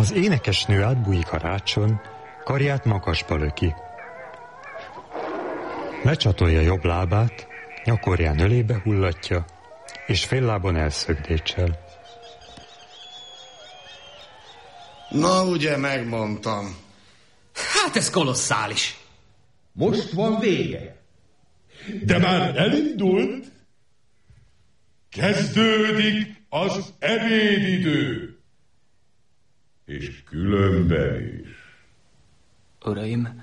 Az énekesnő átbújik a rácson, karját makasba löki. Lecsatolja jobb lábát, nyakorján ölébe hullatja, és fél lábon elszögdécsel. Na, ugye megmondtam. Hát ez kolosszális. Most van vége. De már elindult. Kezdődik az ebédidő. És különben is. Uraim,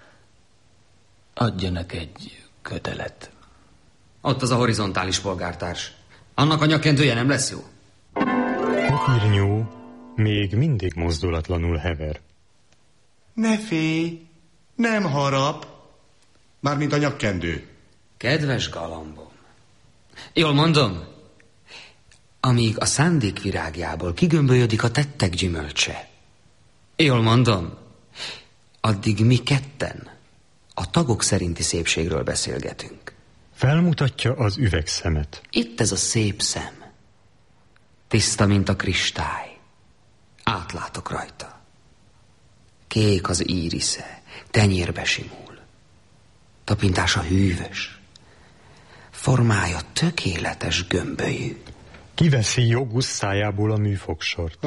adjanak egy kötelet. Ott az a horizontális polgártárs. Annak a nyakkendője nem lesz jó? Kopirnyó még mindig mozdulatlanul hever. Ne félj, nem harap. Mármint a nyakkendő. Kedves galambom. Jól mondom? Amíg a szándék virágjából kigömbölyödik a tettek gyümölcse. Jól mondom? Addig mi ketten a tagok szerinti szépségről beszélgetünk. Felmutatja az üvegszemet. Itt ez a szép szem. Tiszta, mint a kristály. Átlátok rajta. Kék az írisze, tenyérbe simul. Tapintása hűvös. Formája tökéletes gömbölyű. Kiveszi Jogusz szájából a műfogsort.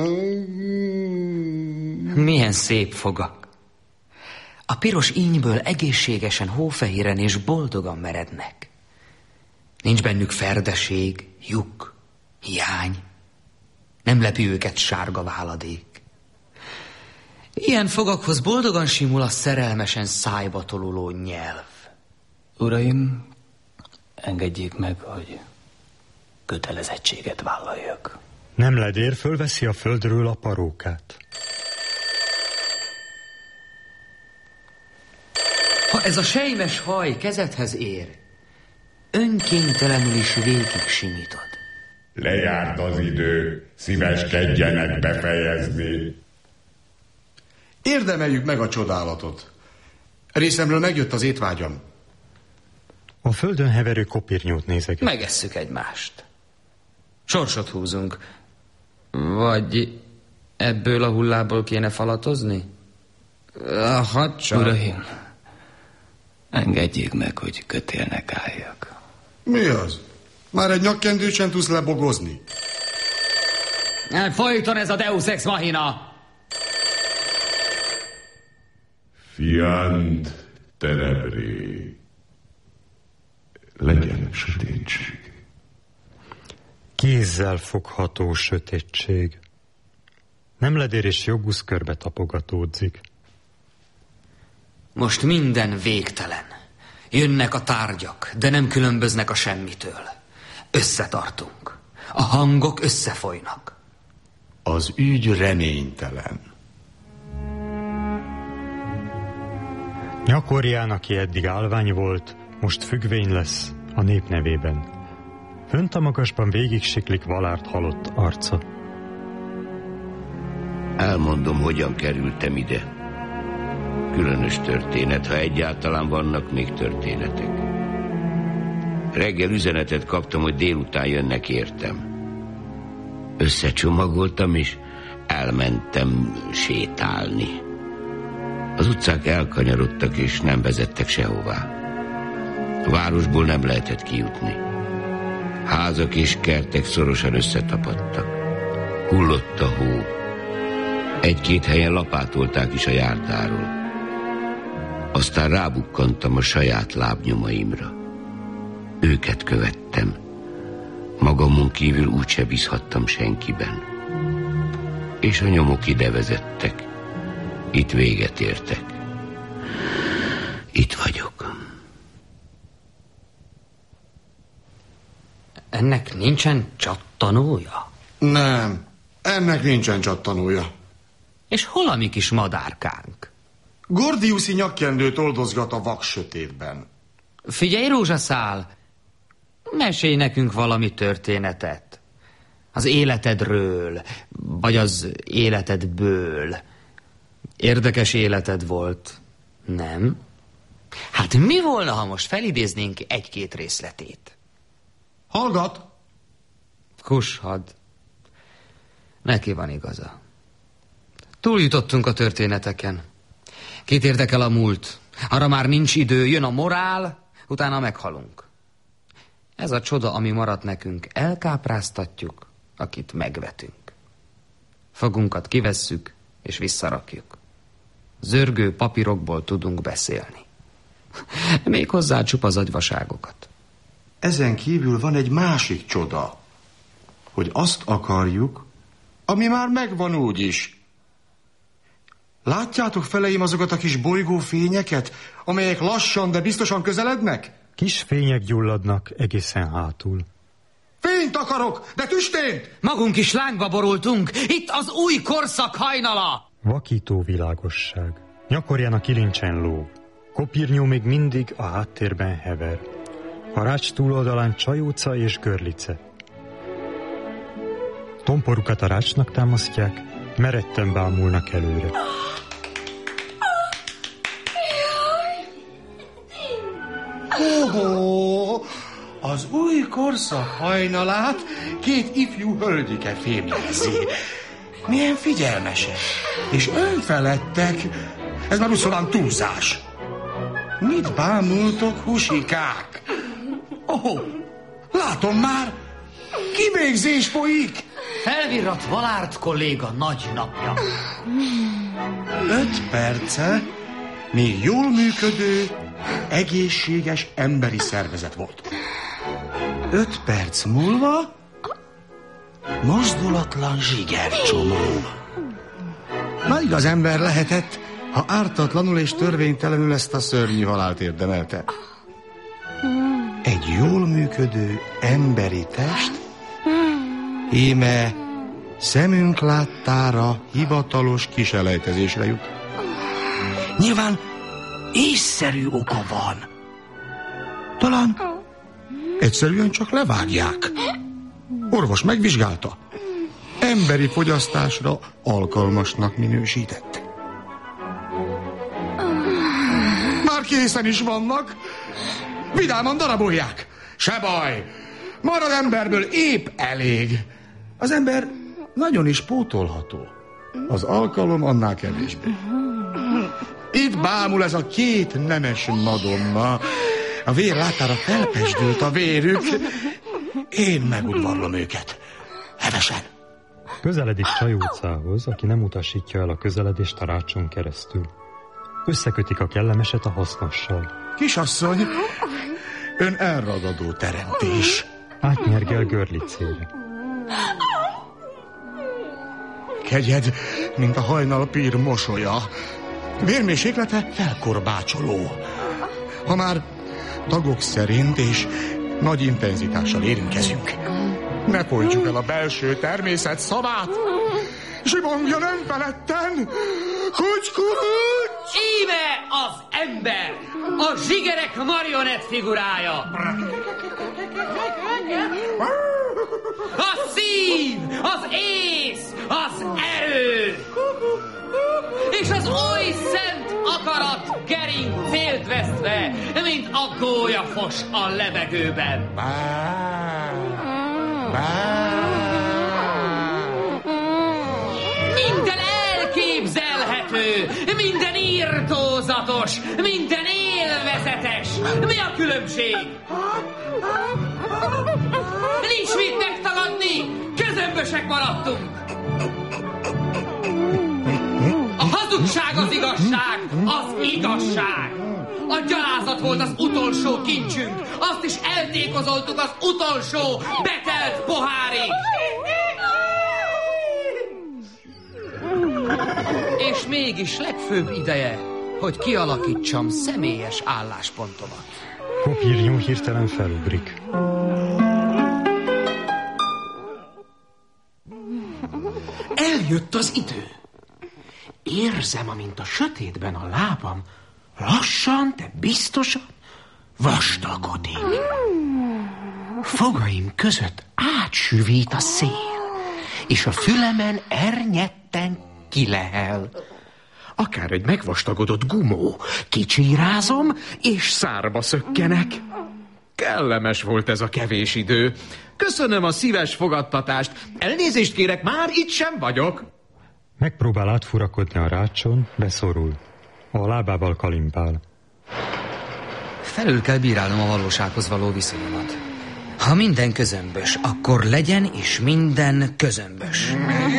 Milyen szép fogak. A piros ínyből egészségesen, hófehéren és boldogan merednek. Nincs bennük ferdeség, lyuk, hiány. Nem lepi őket sárga váladék. Ilyen fogakhoz boldogan simul a szerelmesen szájba toluló nyelv. Uraim, engedjék meg, hogy kötelezettséget vállaljak. Nem ledér, fölveszi a földről a parókát. Ha ez a sejmes haj kezedhez ér, önkéntelenül is végig simítod. Lejárt az idő, szíveskedjenek befejezni. Érdemeljük meg a csodálatot. Részemről megjött az étvágyam. A földön heverő kopirnyót nézeget. Megesszük egymást. Sorsot húzunk. Vagy ebből a hullából kéne falatozni? Hadd csak. Uraim, engedjék meg, hogy kötélnek álljak. Mi az? Már egy nyakkendőt sem tudsz lebogozni? Folyton ez a Deus Ex Machina! Fiant tenebré. Legyen sötétség. Kézzel fogható sötétség. Nem ledér és Jogusz körbe tapogatódzik. Most minden végtelen. Jönnek a tárgyak, de nem különböznek a semmitől. Összetartunk. A hangok összefolynak. Az ügy reménytelen. Nyakorján, aki eddig állvány volt, most függvény lesz a nép nevében. Fönt a magasban végig siklik Valárt halott arca. Elmondom, hogyan kerültem ide. Különös történet, ha egyáltalán vannak még történetek. Reggel üzenetet kaptam, hogy délután jönnek értem. Összecsomagoltam, és elmentem sétálni. Az utcák elkanyarodtak, és nem vezettek sehová. A városból nem lehetett kijutni. Házak és kertek szorosan összetapadtak. Hullott a hó. Egy-két helyen lapátolták is a járdáról. Aztán rábukkantam a saját lábnyomaimra. Őket követtem. Magamon kívül úgyse bízhattam senkiben. És a nyomok ide vezettek. Itt véget értek. Itt vagyok. Ennek nincsen csattanója? Nem, ennek nincsen csattanója. És hol a mi kis madárkánk? Gordiuszi nyakkendőt oldozgat a vak sötétben. Figyelj, rózsaszál! Mesélj nekünk valami történetet. Az életedről, vagy az életedből. Érdekes életed volt, nem? Hát mi volna, ha most felidéznénk egy-két részletét? Hallgat! Kushad. Neki van igaza. Túljutottunk a történeteken. Kit érdekel a múlt? Arra már nincs idő, jön a morál, utána meghalunk. Ez a csoda, ami maradt nekünk, elkápráztatjuk, akit megvetünk. Fogunkat kivesszük, és visszarakjuk. Zörgő papírokból tudunk beszélni. Még hozzá csupa zagyvaságokat. Ezen kívül van egy másik csoda, hogy azt akarjuk, ami már megvan úgyis. Látjátok feleim azokat a kis bolygófényeket, amelyek lassan, de biztosan közelednek? Kis fények gyulladnak egészen hátul. Fényt akarok, de tüstént! Magunk is lángba borultunk, itt az új korszak hajnala! Vakító világosság. Nyakorján a kilincsen lóg. Kopírnyó még mindig a háttérben hever. A rács túloldalán Csajóca és Görlice. Tomporukat a rácsnak támasztják, meretten bámulnak előre. Ó, az új korszak hajnalát két ifjú hölgyike fémjelzi. Milyen figyelmesek, és önfeledtek. Ez már uszolán túlzás. Mit bámultok, husikák? Ó, látom már, kivégzés folyik. Felvirrat Valárt kolléga nagy napja. 5 perce még jól működő, egészséges emberi szervezet volt. 5 perc múlva mozdulatlan zsigercsomó. Nagy az ember lehetett, ha ártatlanul és törvénytelenül ezt a szörnyű halált érdemelte. Egy jól működő emberi test, íme szemünk láttára hivatalos kiselejtezésre jut. Nyilván észszerű oka van. Talán egyszerűen csak levágják. Orvos megvizsgálta. Emberi fogyasztásra alkalmasnak minősítette. Már készen is vannak. Vidáman darabolják. Se baj. Marad emberből épp elég. Az ember nagyon is pótolható. Az alkalom annál kevésbé. Itt bámul ez a 2 nemes madonna. A vér látára felpesdült a vérük. Én megudvarlom őket. Hevesen. Közeledik Csajócához, aki nem utasítja el a közeledést a rácson keresztül. Összekötik a kellemeset a hasznossal. Kisasszony, ön elragadó teremtés. Átnyergel Görlicére. Kegyed, mint a hajnalpír mosolya. Vérmérséklete felkorbácsoló. Ha már tagok szerint és nagy intenzitással érintkezünk, ne folytsuk el a belső természet szavát. Zsibongja nem feledten! Kucs-kucs! Íme az ember, a zsigerek marionett figurája. A szív, az ész, az erő, és az oly szent akarat kering féltvesztve, mint a gólyafos a levegőben. Minden elképzelhető, minden irtózatos, minden élvezetes. Mi a különbség? Nincs mit megtagadni, közömbösek maradtunk. A hazugság az igazság, az igazság. A gyalázat volt az utolsó kincsünk, azt is eltékozoltuk az utolsó betelt pohárig. És mégis legfőbb ideje, hogy kialakítsam személyes álláspontomat. Kopírnyó hirtelen felugrik. Eljött az idő. Érzem, amint a sötétben a lábam lassan, de biztosan vastagodik. Fogaim között átsüvít a szél, és a fülemen ernyetten kilehel. Akár egy megvastagodott gumó, kicsírázom, és szárba szökkenek. Kellemes volt ez a kevés idő. Köszönöm a szíves fogadtatást. Elnézést kérek, már itt sem vagyok. Megpróbál átfurakodni a rácson, beszorul. A lábával kalimpál. Felül kell bírálnom a valósághoz való viszonyomat. Ha minden közömbös, akkor legyen is minden közömbös.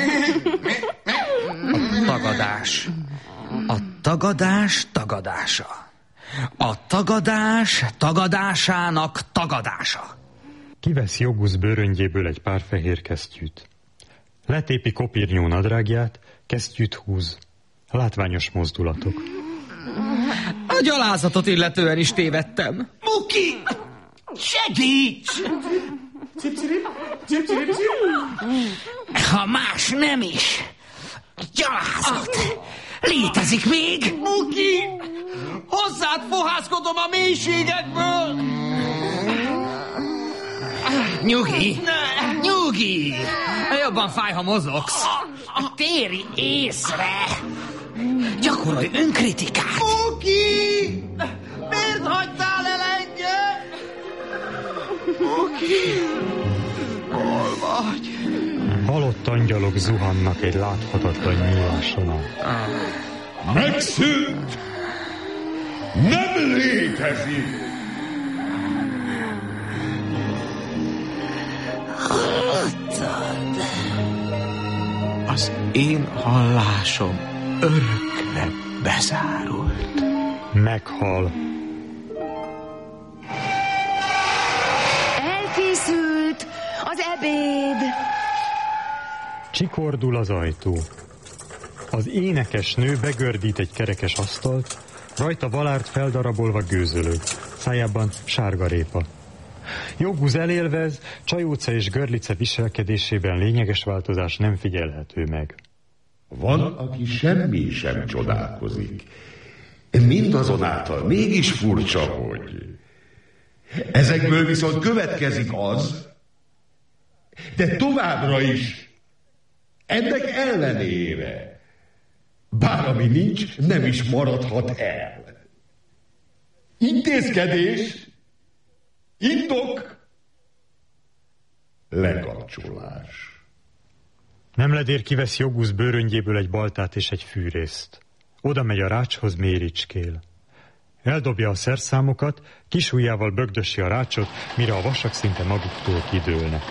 A tagadás. A tagadás tagadása. A tagadás tagadásának tagadása. Kivesz Jogusz bőröngyéből egy pár fehér kesztyűt. Letépi Kopírnyó nadrágját, kesztyűt húz. Látványos mozdulatok. A gyalázatot illetően is tévedtem. Muki! Segíts! Ha más nem is. Gyalázat. Létezik még? Muki! Hozzád fohászkodom a mélységekből! Nyugi! Nyugi! Jobban fáj, ha mozogsz. Térj észre! Gyakorolj önkritikát! Muki! Miért hagytál el engem? Muki! Hol vagy? Halott angyalok zuhannak egy láthatatlan nyíláson át. Megszűnt! Nem létezik! Hallottad? Az én hallásom örökre bezárult. Meghal. Elkészült az ebéd. Csikordul az ajtó. Az énekesnő begördít egy kerekes asztalt, rajta Valárt feldarabolva gőzölő, szájában sárgarépa. Jogusz elélvez, Csajóca és Görlice viselkedésében lényeges változás nem figyelhető meg. Van, aki semmi sem csodálkozik. Mindazonáltal mégis furcsa, hogy... Ezekből viszont következik az, de továbbra is, ennek ellenére, bár ami nincs, nem is maradhat el. Intézkedés, indok, lekapcsolás. Nemledér kivesz Jogusz bőröngyéből egy baltát és egy fűrészt. Oda megy a rácshoz, méricskél. Eldobja a szerszámokat, kisujjával bögdösi a rácsot, mire a vasak szinte maguktól kidőlnek.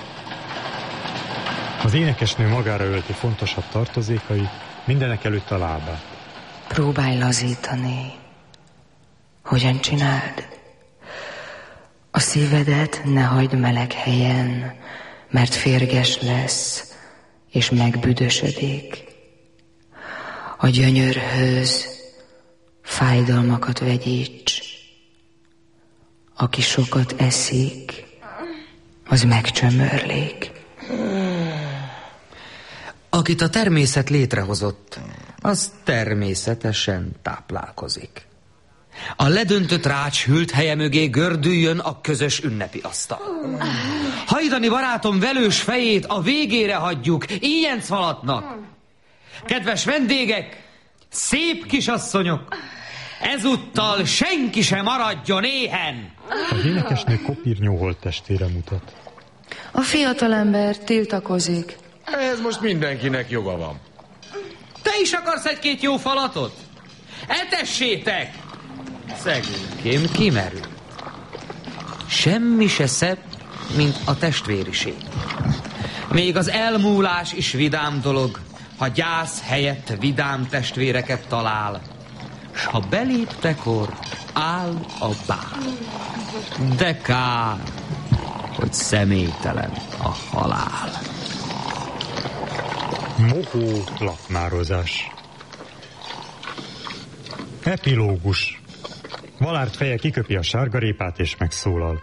Az énekesnő magára ölti fontosabb tartozékait, mindenek előtt a lábát. Próbálj lazítani. Hogyan csináld? A szívedet ne hagyd meleg helyen, mert férges lesz, és megbüdösödik. A gyönyörhöz fájdalmakat vegyíts. Aki sokat eszik, az megcsömörlik. Akit a természet létrehozott, az természetesen táplálkozik. A ledöntött rács hűlt helye mögé gördüljön a közös ünnepi asztal. Hajdani barátom velős fejét a végére hagyjuk, íjenc falatnak. Kedves vendégek, szép kisasszonyok, ezúttal senki sem maradjon éhen. Az énekesnő Kopírnyó holttestére mutat. A fiatalember tiltakozik. Ez most mindenkinek joga van. Te is akarsz egy-két jó falatot? Etessétek! Szegénykém kimerül. Semmi se szebb, mint a testvériség. Még az elmúlás is vidám dolog, ha gyász helyett vidám testvéreket talál, s ha beléptekor áll a bál. De kár, hogy személytelen a halál. Mohó lakmározás. Epilógus. Valárt feje kiköpi a sárgarépát és megszólal.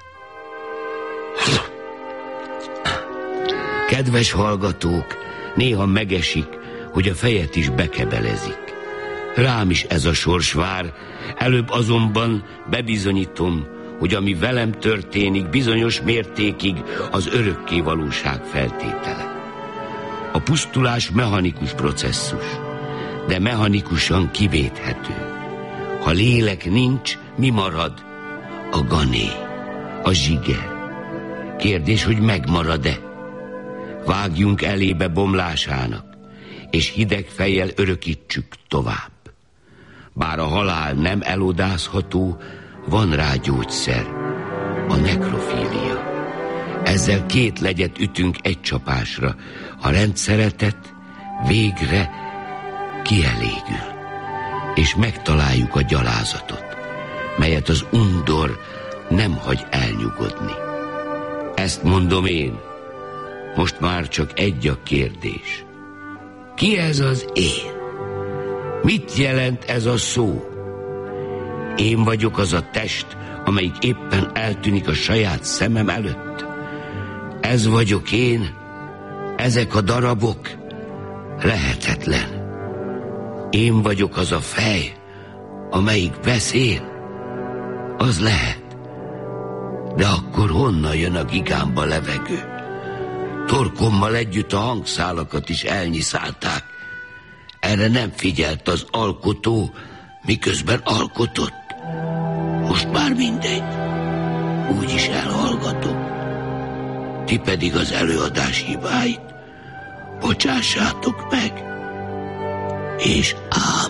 Kedves hallgatók, néha megesik, hogy a fejet is bekebelezik. Rám is ez a sors vár, előbb azonban bebizonyítom, hogy ami velem történik, bizonyos mértékig az örökké valóság feltétele. A pusztulás mechanikus processzus, de mechanikusan kivéthető. Ha lélek nincs, mi marad? A gané, a zsiger. Kérdés, hogy megmarad-e? Vágjunk elébe bomlásának, és hideg fejjel örökítsük tovább. Bár a halál nem elodázható, van rá gyógyszer, a nekrofília. Ezzel 2 legyet ütünk egy csapásra, a rendszeretet végre kielégül, és megtaláljuk a gyalázatot, melyet az undor nem hagy elnyugodni. Ezt mondom én, most már csak egy a kérdés. Ki ez az én? Mit jelent ez a szó? Én vagyok az a test, amelyik éppen eltűnik a saját szemem előtt. Ez vagyok én, ezek a darabok. Lehetetlen. Én vagyok az a fej, amelyik beszél. Az lehet. De akkor honnan jön a gigámba levegő? Torkommal együtt a hangszálakat is elnyiszálták. Erre nem figyelt az alkotó, miközben alkotott. Most már mindegy. Úgyis elhallgatom. Ti pedig az előadás hibáit bocsássátok meg. És ámen.